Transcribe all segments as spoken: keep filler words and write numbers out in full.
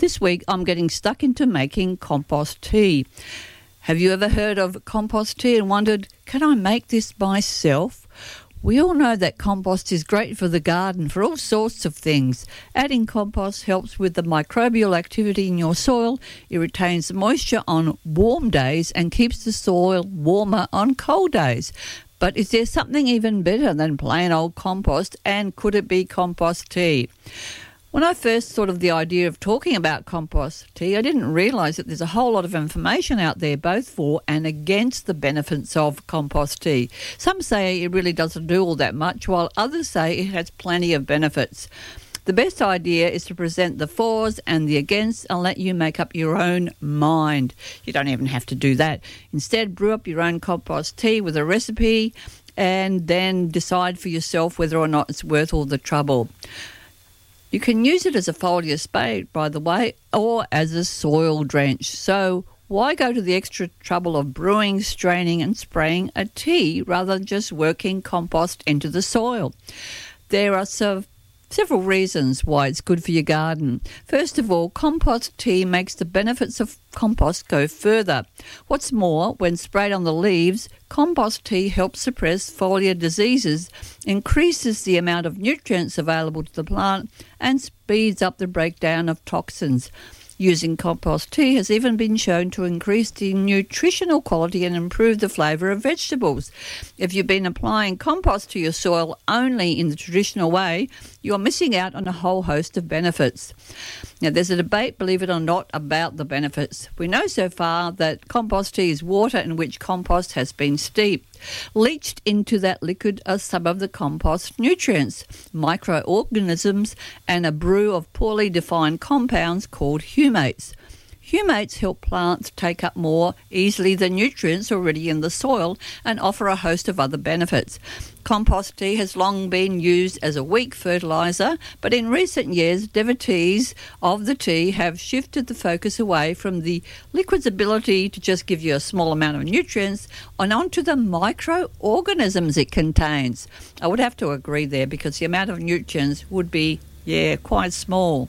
this week I'm getting stuck into making compost tea. Have you ever heard of compost tea and wondered, can I make this myself? We all know that compost is great for the garden for all sorts of things. Adding compost helps with the microbial activity in your soil. It retains moisture on warm days and keeps the soil warmer on cold days. But is there something even better than plain old compost, and could it be compost tea? When I first thought of the idea of talking about compost tea, I didn't realise that there's a whole lot of information out there both for and against the benefits of compost tea. Some say it really doesn't do all that much, while others say it has plenty of benefits. The best idea is to present the fors and the against and let you make up your own mind. You don't even have to do that. Instead, brew up your own compost tea with a recipe and then decide for yourself whether or not it's worth all the trouble. You can use it as a foliar spade, by the way, or as a soil drench. So why go to the extra trouble of brewing, straining and spraying a tea rather than just working compost into the soil? There are so several reasons why it's good for your garden. First of all, compost tea makes the benefits of compost go further. What's more, when sprayed on the leaves, compost tea helps suppress foliar diseases, increases the amount of nutrients available to the plant, and speeds up the breakdown of toxins. Using compost tea has even been shown to increase the nutritional quality and improve the flavour of vegetables. If you've been applying compost to your soil only in the traditional way, you're missing out on a whole host of benefits. Now, there's a debate, believe it or not, about the benefits. We know so far that compost tea is water in which compost has been steeped. Leached into that liquid are some of the compost nutrients, microorganisms, and a brew of poorly defined compounds called humates. Humates help plants take up more easily the nutrients already in the soil and offer a host of other benefits. Compost tea has long been used as a weak fertiliser, but in recent years, devotees of the tea have shifted the focus away from the liquid's ability to just give you a small amount of nutrients and onto the microorganisms it contains. I would have to agree there, because the amount of nutrients would be Yeah, quite small.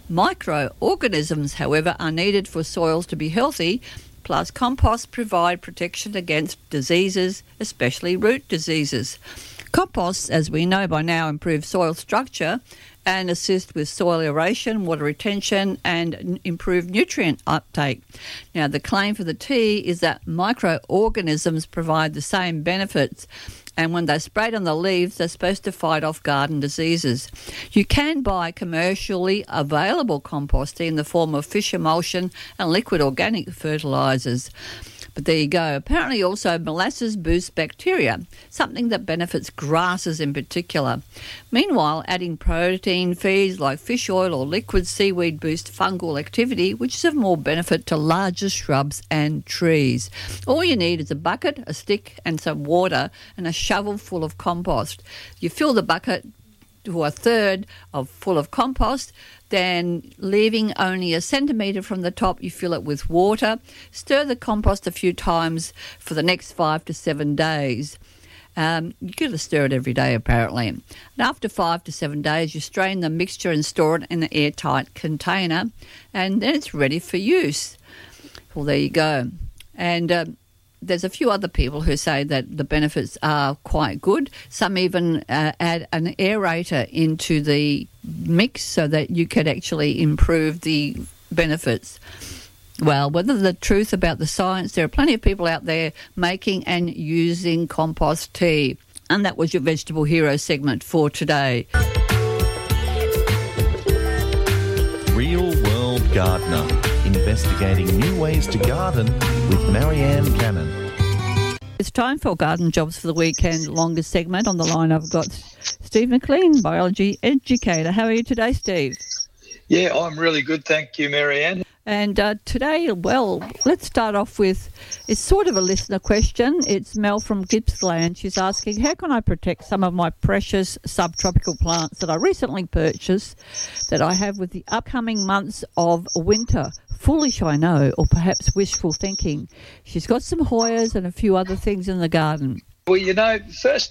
Microorganisms, however, are needed for soils to be healthy, plus compost provide protection against diseases, especially root diseases. Compost, as we know by now, improves soil structure and assist with soil aeration, water retention, and improve nutrient uptake. Now, the claim for the tea is that microorganisms provide the same benefits, and when they're sprayed on the leaves, they're supposed to fight off garden diseases. You can buy commercially available compost tea in the form of fish emulsion and liquid organic fertilisers. But there you go. Apparently also molasses boosts bacteria, something that benefits grasses in particular. Meanwhile, adding protein feeds like fish oil or liquid seaweed boost fungal activity, which is of more benefit to larger shrubs and trees. All you need is a bucket, a stick and some water and a shovel full of compost. You fill the bucket to a third of full of compost, then leaving only a centimetre from the top, you fill it with water. Stir the compost a few times for the next five to seven days. Um, you've got to stir it every day, apparently. And after five to seven days, you strain the mixture and store it in an airtight container, and then it's ready for use. Well, there you go. And uh, there's a few other people who say that the benefits are quite good. Some even uh, add an aerator into the mix so that you could actually improve the benefits. Well, whether the truth about the science, there are plenty of people out there making and using compost tea. And that was your Vegetable Hero segment for today. Real World Gardener, investigating new ways to garden with Marianne Cannon. It's time for Garden Jobs for the Weekend, longest segment. On the line, I've got Steve McLean, biology educator. How are you today, Steve? Yeah, I'm really good, thank you, Marianne. And uh, today, well, let's start off with, it's sort of a listener question. It's Mel from Gippsland. She's asking, how can I protect some of my precious subtropical plants that I recently purchased that I have with the upcoming months of winter? Foolish, I know, or perhaps wishful thinking. She's got some Hoyas and a few other things in the garden. Well, you know, first up,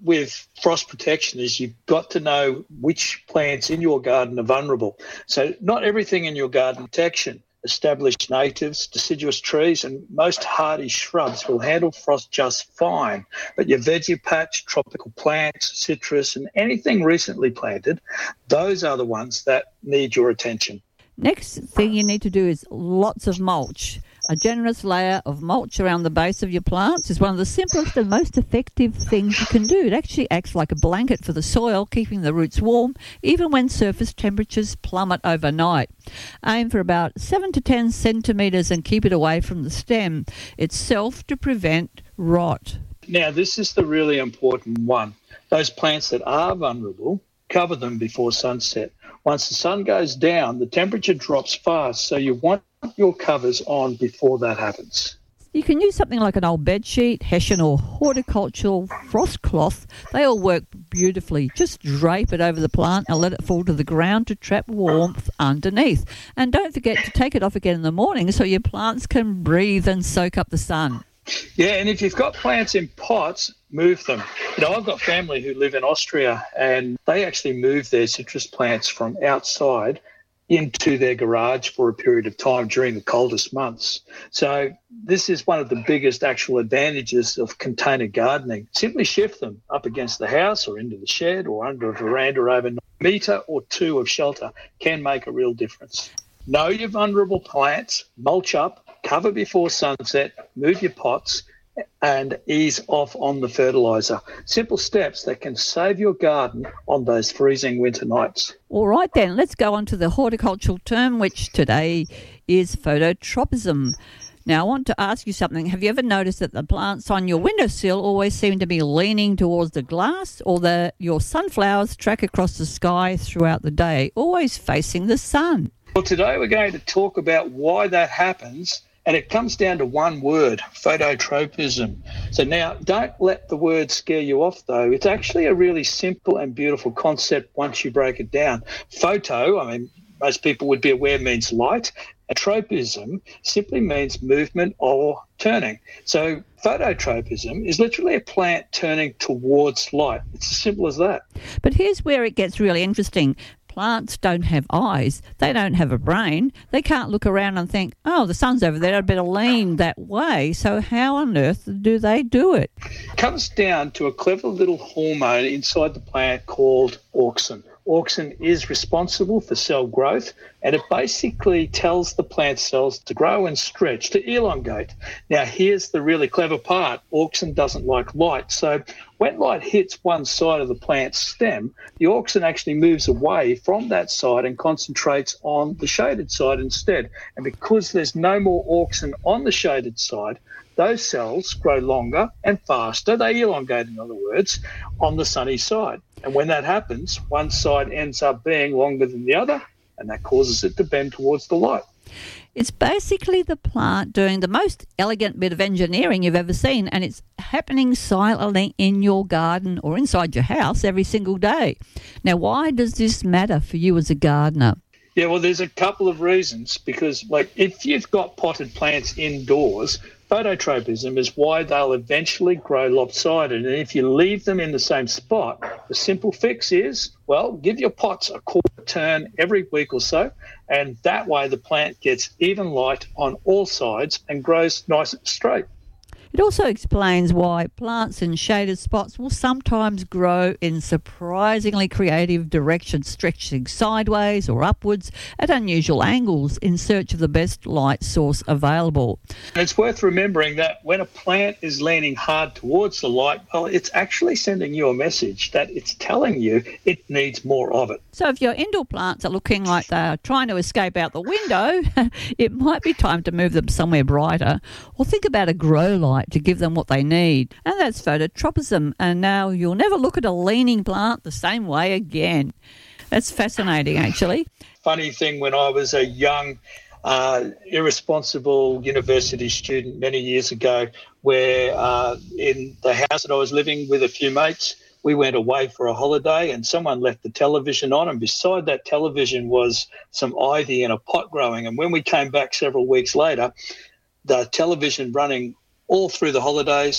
with frost protection is you've got to know which plants in your garden are vulnerable. So not everything in your garden protection. Established natives, deciduous trees, and most hardy shrubs will handle frost just fine. But your veggie patch, tropical plants, citrus, and anything recently planted, those are the ones that need your attention. Next thing you need to do is lots of mulch. A generous layer of mulch around the base of your plants is one of the simplest and most effective things you can do. It actually acts like a blanket for the soil, keeping the roots warm, even when surface temperatures plummet overnight. Aim for about seven to ten centimetres and keep it away from the stem itself to prevent rot. Now, this is the really important one. Those plants that are vulnerable, cover them before sunset. Once the sun goes down, the temperature drops fast, so you want your covers on before that happens. You can use something like an old bed sheet, hessian or horticultural frost cloth. They all work beautifully. Just drape it over the plant and let it fall to the ground to trap warmth underneath. And don't forget to take it off again in the morning so your plants can breathe and soak up the sun. Yeah, and if you've got plants in pots, move them. You know, I've got family who live in Austria, and they actually move their citrus plants from outside into their garage for a period of time during the coldest months. So this is one of the biggest actual advantages of container gardening. Simply shift them up against the house or into the shed or under a veranda overnight. A metre or two of shelter can make a real difference. Know your vulnerable plants, mulch up, cover before sunset, move your pots, and ease off on the fertiliser. Simple steps that can save your garden on those freezing winter nights. All right then, let's go on to the horticultural term, which today is phototropism. Now, I want to ask you something. Have you ever noticed that the plants on your windowsill always seem to be leaning towards the glass, or that your sunflowers track across the sky throughout the day, always facing the sun? Well, today we're going to talk about why that happens, and it comes down to one word, phototropism. So now, don't let the word scare you off, though. It's actually a really simple and beautiful concept once you break it down. Photo, I mean, most people would be aware, means light. And tropism simply means movement or turning. So phototropism is literally a plant turning towards light. It's as simple as that. But here's where it gets really interesting. Plants don't have eyes. They don't have a brain. They can't look around and think, oh, the sun's over there, I'd better lean that way. So how on earth do they do it? It comes down to a clever little hormone inside the plant called auxin. Auxin is responsible for cell growth, and it basically tells the plant cells to grow and stretch, to elongate. Now, here's the really clever part. Auxin doesn't like light, so when light hits one side of the plant's stem, the auxin actually moves away from that side and concentrates on the shaded side instead. And because there's no more auxin on the shaded side, those cells grow longer and faster, they elongate in other words, on the sunny side. And when that happens, one side ends up being longer than the other, and that causes it to bend towards the light. It's basically the plant doing the most elegant bit of engineering you've ever seen, and it's happening silently in your garden or inside your house every single day. Now, why does this matter for you as a gardener? Yeah, well, there's a couple of reasons, because like if you've got potted plants indoors, phototropism is why they'll eventually grow lopsided. And if you leave them in the same spot, the simple fix is, well, give your pots a quarter turn every week or so, and that way the plant gets even light on all sides and grows nice and straight. It also explains why plants in shaded spots will sometimes grow in surprisingly creative directions, stretching sideways or upwards at unusual angles in search of the best light source available. And it's worth remembering that when a plant is leaning hard towards the light, well, it's actually sending you a message that it's telling you it needs more of it. So if your indoor plants are looking like they're trying to escape out the window, it might be time to move them somewhere brighter, or think about a grow light to give them what they need. And that's phototropism. And now you'll never look at a leaning plant the same way again. That's fascinating, actually. Funny thing, when I was a young, uh, irresponsible university student many years ago, where uh, in the house that I was living with a few mates, we went away for a holiday and someone left the television on, and beside that television was some ivy in a pot growing. And when we came back several weeks later, the television running all through the holidays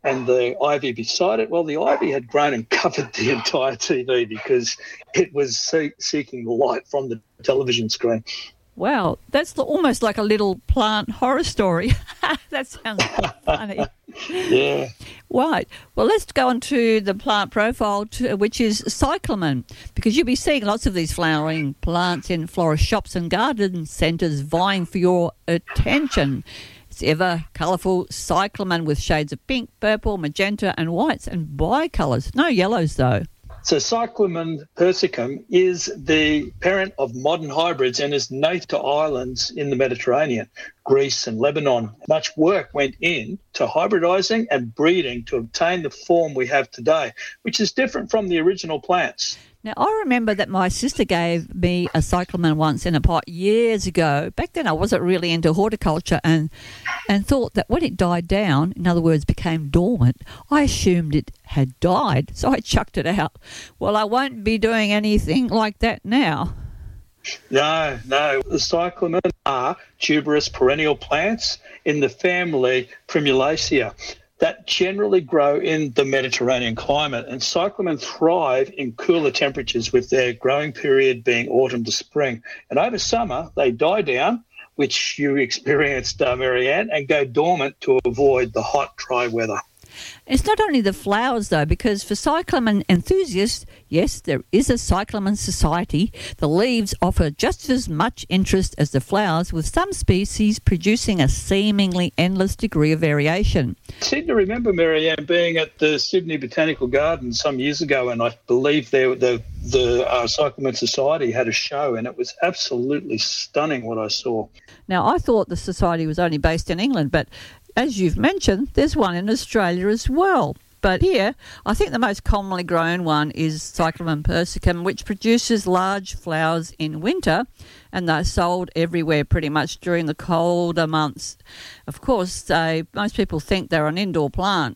and the ivy beside it, well, the ivy had grown and covered the entire T V because it was see- seeking the light from the television screen. Wow, that's the, almost like a little plant horror story. That sounds funny. Yeah. Right. Well, let's go on to the plant profile, to, which is cyclamen, because you'll be seeing lots of these flowering plants in florist shops and garden centres vying for your attention. It's ever colourful cyclamen with shades of pink, purple, magenta and whites and bicolours. No yellows, though. So Cyclamen persicum is the parent of modern hybrids and is native to islands in the Mediterranean, Greece and Lebanon. Much work went in to hybridising and breeding to obtain the form we have today, which is different from the original plants. Now, I remember that my sister gave me a cyclamen once in a pot years ago. Back then I wasn't really into horticulture and and thought that when it died down, in other words, became dormant, I assumed it had died, so I chucked it out. Well, I won't be doing anything like that now. No, no. The cyclamen are tuberous perennial plants in the family Primulaceae that generally grow in the Mediterranean climate, and cyclamen thrive in cooler temperatures with their growing period being autumn to spring. And over summer, they die down, which you experienced, uh, Marianne, and go dormant to avoid the hot, dry weather. It's not only the flowers, though, because for cyclamen enthusiasts, yes, there is a cyclamen society. The leaves offer just as much interest as the flowers, with some species producing a seemingly endless degree of variation. I seem to remember, Marianne, being at the Sydney Botanical Gardens some years ago, and I believe they, the, the uh, Cyclamen Society had a show, and it was absolutely stunning what I saw. Now, I thought the society was only based in England, but as you've mentioned, there's one in Australia as well. But here, I think the most commonly grown one is Cyclamen persicum, which produces large flowers in winter, and they're sold everywhere pretty much during the colder months. Of course, uh, most people think they're an indoor plant.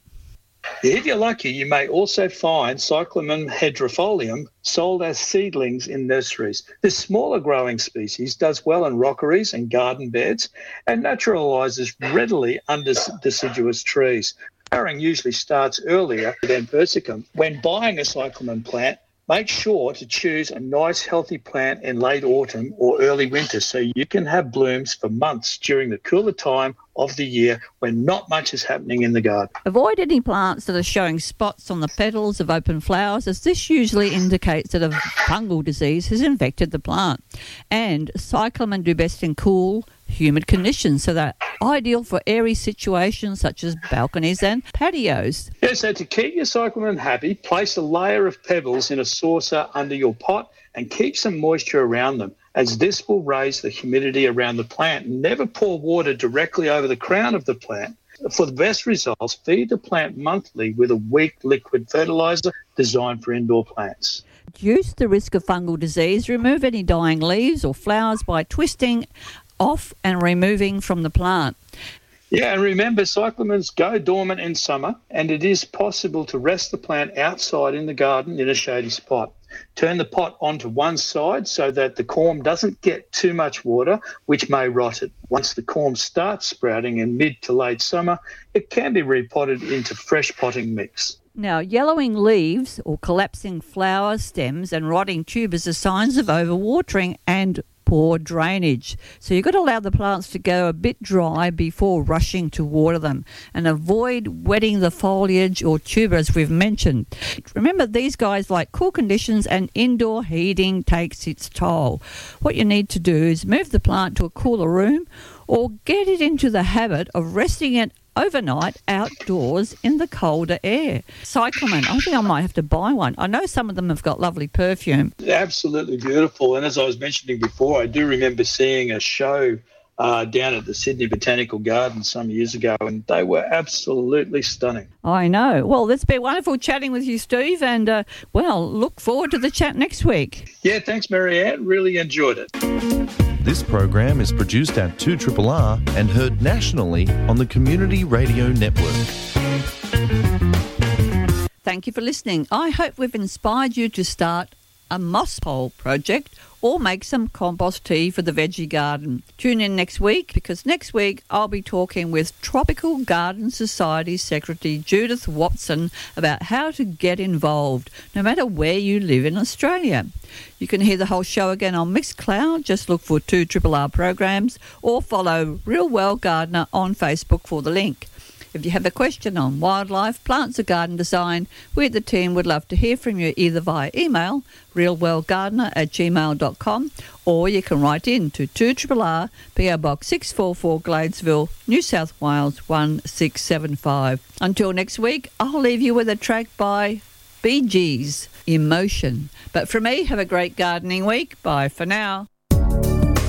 If you're lucky, you may also find Cyclamen hydrifolium sold as seedlings in nurseries. This smaller growing species does well in rockeries and garden beds and naturalises readily under deciduous trees. Flowering usually starts earlier than persicum. When buying a cyclamen plant, make sure to choose a nice healthy plant in late autumn or early winter so you can have blooms for months during the cooler time of the year when not much is happening in the garden. Avoid any plants that are showing spots on the petals of open flowers, as this usually indicates that a fungal disease has infected the plant. And cyclamen do best in cool, humid conditions, so they're ideal for airy situations such as balconies and patios. Yeah, so to keep your cyclamen happy, place a layer of pebbles in a saucer under your pot and keep some moisture around them, as this will raise the humidity around the plant. Never pour water directly over the crown of the plant. For the best results, feed the plant monthly with a weak liquid fertiliser designed for indoor plants. Reduce the risk of fungal disease. Remove any dying leaves or flowers by twisting off and removing from the plant. Yeah, and remember, cyclamens go dormant in summer, and it is possible to rest the plant outside in the garden in a shady spot. Turn the pot onto one side so that the corm doesn't get too much water, which may rot it. Once the corm starts sprouting in mid to late summer, it can be repotted into fresh potting mix. Now, yellowing leaves or collapsing flower stems and rotting tubers are signs of overwatering and poor drainage. So you've got to allow the plants to go a bit dry before rushing to water them, and avoid wetting the foliage or tuber, as we've mentioned. Remember, these guys like cool conditions, and indoor heating takes its toll. What you need to do is move the plant to a cooler room or get it into the habit of resting it overnight outdoors in the colder air. Cyclamen, I think I might have to buy one. I know some of them have got lovely perfume. Absolutely beautiful. And as I was mentioning before, I do remember seeing a show uh, down at the Sydney Botanical Gardens some years ago, and they were absolutely stunning. I know. Well, it's been wonderful chatting with you, Steve, and, uh, well, look forward to the chat next week. Yeah, thanks, Marianne. Really enjoyed it. This program is produced at two R R R and heard nationally on the Community Radio Network. Thank you for listening. I hope we've inspired you to start a moss pole project or make some compost tea for the veggie garden. Tune in next week, because next week I'll be talking with Tropical Garden Society Secretary Judith Watson about how to get involved, no matter where you live in Australia. You can hear the whole show again on Mixcloud. Just look for two R R R programs or follow Real World Gardener on Facebook for the link. If you have a question on wildlife, plants or garden design, we at the team would love to hear from you either via email, realworldgardener at gmail dot com, or you can write in to two R R R, P O Box six four four, Gladesville, New South Wales one six seven five. Until next week, I'll leave you with a track by Bee Gees, Emotion. But from me, have a great gardening week. Bye for now.